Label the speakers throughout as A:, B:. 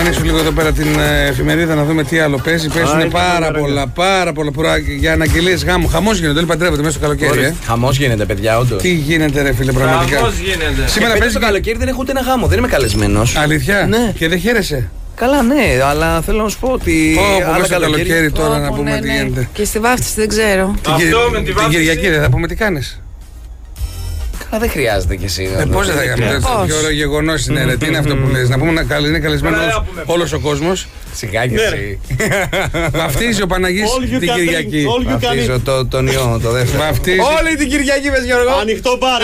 A: Ανοίξω λίγο εδώ πέρα την εφημερίδα να δούμε τι άλλο παίζει. Παίζουν πάρα πολλά για αναγγελίες γάμου. Χαμός γίνεται, όλοι παντρεύονται μέσα στο καλοκαίρι.
B: Χαμός γίνεται, παιδιά, όντως.
A: Τι γίνεται, ρε φίλε, πραγματικά.
C: Χαμός γίνεται.
B: Σήμερα παίζει το καλοκαίρι, δεν έχω ούτε ένα γάμο, δεν είμαι καλεσμένος.
A: Αλήθεια?
B: Ναι.
A: Και δεν χαίρεσαι?
B: Καλά, ναι, αλλά θέλω να σου πω ότι.
A: Άλλα καλοκαίρι τώρα να πούμε τι γίνεται.
D: Και στη βάφτιση δεν ξέρω.
A: Την Κυριακή δεν θα πούμε τι κάνεις?
B: Δεν χρειάζεται κι εσύ.
A: Πώς δεν θα κάνουμε? Ποιο ωραίο γεγονός είναι, ρε. Τι είναι αυτό που λες? Να πούμε να είναι καλεσμένος όλος ο κόσμος.
B: Σιγά κι εσύ.
A: Βαφτίζει ο Παναγής την Κυριακή.
B: Βαφτίζω τον ιό, το δεύτερο. Όλη την Κυριακή, πες Γιώργο.
C: Ανοιχτό μπαρ,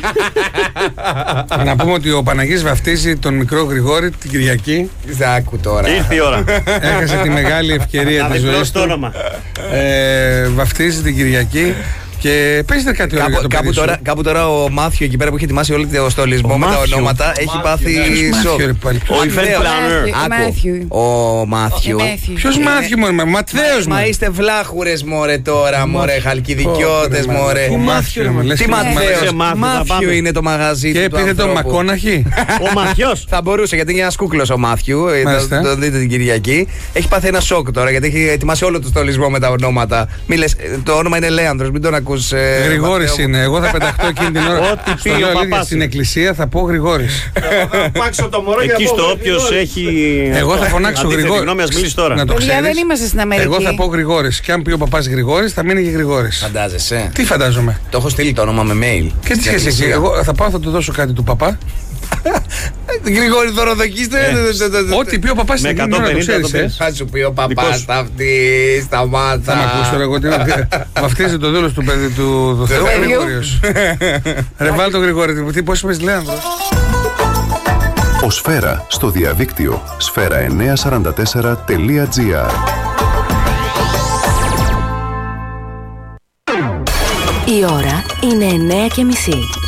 A: Να πούμε ότι ο Παναγής βαφτίζει τον μικρό Γρηγόρη την Κυριακή.
B: Άκου τώρα.
C: Ήρθε η ώρα.
A: Έχασε τη μεγάλη ευκαιρία της ζωής του. Βαφτίζει την Κυριακή. Και παίζετε κάτι ωραίο για το παιδί σου.
B: Κάπου τώρα ο Μάθιο εκεί πέρα που έχει ετοιμάσει όλο το στολισμό με τα ονόματα έχει πάθει σοκ.
C: Ο event planner.
B: Ο Μάθιο.
A: Ποιος Μάθιο, μωρέ? Ματθαίος.
B: Μα είστε βλάχουρες, μωρέ τώρα, μωρέ, χαλκιδικιώτες, μωρέ.
A: Τι Μάθιο, ρε μωρέ?
B: Τι Ματθαίος? Μάθιο είναι το μαγαζί του.
A: Και πήγε το Μακόναχη.
C: Ο Μαθιός.
B: Θα μπορούσε, γιατί είναι ένας κούκλος ο Μάθιου. Τον δείτε την Κυριακή. Έχει πάθει ένα σοκ τώρα, γιατί έχει ετοιμάσει όλο το στολισμό με τα ονόματα. Μη λες, το όνομα είναι Λέανδρος, μην τον ακούς.
A: Γρηγόρης είναι. Εγώ θα πεταχτώ εκείνη την ώρα.
C: Ό,τι πει ο παπάς.
A: Στην εκκλησία θα πω Γρηγόρης.
C: Εκεί στο όποιος έχει.
A: Εγώ θα φωνάξω Γρηγόρη.
C: Γνώμη, ας μιλήσει τώρα.
A: Να το
D: Παιδιά,
A: ξέρεις.
D: δεν είμαστε στην Αμερική.
A: Εγώ θα πω Γρηγόρης. Και αν πει ο παπάς Γρηγόρης, θα μείνει και Γρηγόρης.
B: Φαντάζεσαι.
A: Τι φαντάζομαι?
B: Το έχω στείλει το όνομα με mail.
A: Και τι σχέση έχει? Εγώ θα πάω, θα του δώσω κάτι του παπά.
B: Γρηγόρη, δωροδοκίστε.
A: Ό,τι πει ο παπάς
C: με
A: στην κοινωνία,
C: 150
A: το ξέρεις.
B: Θα σου πει ο παπάς αυτή, σταμάτα.
A: Θα με ακούσει τώρα εγώ τι βαφτίζει το δούλος του παιδί του Θεού. Γρηγόριος. Ρε βάλ το Γρηγόρη, πώς είπες Λέανδρο?
E: Ο Σφαίρα στο διαδίκτυο sfera944.gr.
F: Η ώρα είναι 9:30.